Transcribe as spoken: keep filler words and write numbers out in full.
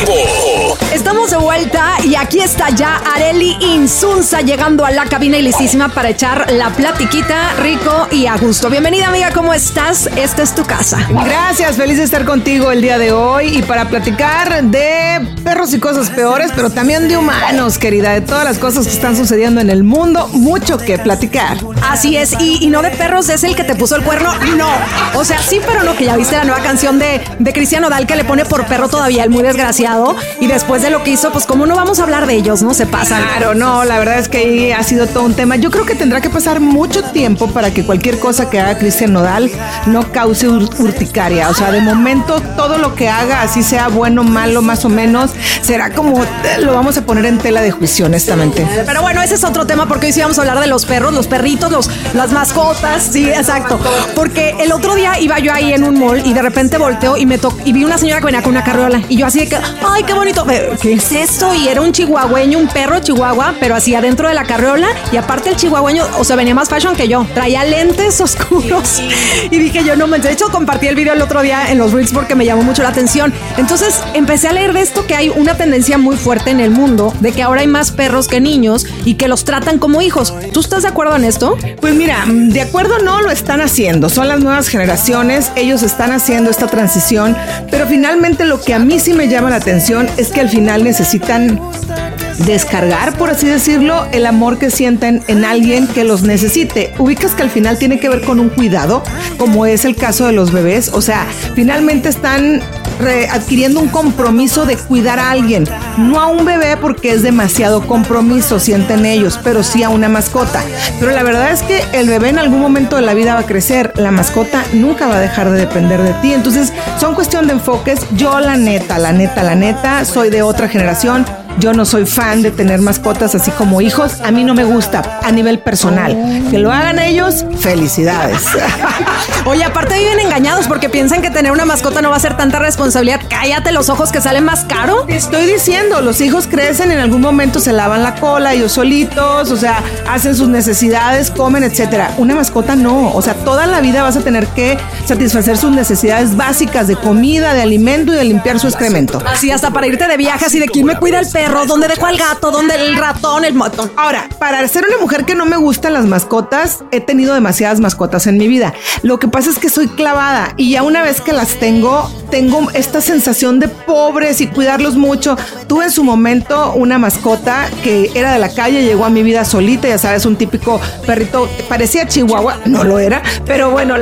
tiempo. Estamos de vuelta y aquí está ya Arely Insunza llegando a la cabina y listísima para echar la platiquita rico y a gusto. Bienvenida, amiga, ¿cómo estás? Esta es tu casa. Gracias, feliz de estar contigo el día de hoy y para platicar de perros y cosas peores, pero también de humanos, querida, de todas las cosas que están sucediendo en el mundo, mucho que platicar. Así es, y, y no de perros, es el que te puso el cuerno, no. O sea, sí, pero no, que ya viste la nueva canción de, de Cristian Nodal que le pone por perro todavía el muy desgraciado, y después de lo que hizo, pues cómo no vamos a hablar de ellos, ¿no? Se pasan. Claro, no, la verdad es que ahí ha sido todo un tema. Yo creo que tendrá que pasar mucho tiempo para que cualquier cosa que haga Cristian Nodal no cause ur- urticaria. O sea, de momento todo lo que haga, así sea bueno, malo, más o menos, será como, lo vamos a poner en tela de juicio, honestamente. Pero bueno, ese es otro tema porque hoy sí vamos a hablar de los perros, los perritos, los, las mascotas, sí, exacto. Porque el otro día iba yo ahí en un mall y de repente volteo y me to- y vi una señora que venía con una carriola y yo así de que, ay, qué bonito, ¿qué es esto? Y era un chihuahueño, un perro chihuahua, pero así adentro de la carriola, y aparte el chihuahueño, o sea, venía más fashion que yo, traía lentes oscuros y dije yo, no manches, de hecho compartí el video el otro día en los Reels porque me llamó mucho la atención. Entonces empecé a leer de esto, que hay una tendencia muy fuerte en el mundo de que ahora hay más perros que niños y que los tratan como hijos. ¿Tú estás de acuerdo en esto? Pues mira, de acuerdo no lo están haciendo, son las nuevas generaciones, ellos están haciendo esta transición, pero finalmente lo que a mí sí me llama la atención es que al final necesitan descargar, por así decirlo, el amor que sienten en alguien que los necesite. Ubicas que al final tiene que ver con un cuidado, como es el caso de los bebés. O sea, finalmente están re- adquiriendo un compromiso de cuidar a alguien, no a un bebé porque es demasiado compromiso, sienten ellos, pero sí a una mascota. Pero la verdad es que el bebé en algún momento de la vida va a crecer, la mascota nunca va a dejar de depender de ti. Entonces son cuestión de enfoques. Yo la neta, la neta, la neta, soy de otra generación. Yo no soy fan de tener mascotas así como hijos. A mí no me gusta a nivel personal. Que lo hagan ellos, felicidades. Oye, aparte viven engañados porque piensan que tener una mascota no va a ser tanta responsabilidad. Cállate los ojos, que sale más caro. Te estoy diciendo, los hijos crecen, en algún momento se lavan la cola ellos solitos, o sea, hacen sus necesidades, comen, etcétera. Una mascota no, o sea, toda la vida vas a tener que satisfacer sus necesidades básicas de comida, de alimento y de limpiar su excremento. Así hasta para irte de viaje, así de quién me cuida el perro, dónde dejo al gato, dónde el ratón, el motón. Ahora, para ser una mujer que no me gustan las mascotas, he tenido demasiadas mascotas en mi vida. Lo que pasa es que soy clavada y ya una vez que las tengo, tengo esta sensación de pobres y cuidarlos mucho. Tuve en su momento una mascota que era de la calle, llegó a mi vida solita, ya sabes, un típico perrito, parecía chihuahua, no lo era, pero bueno,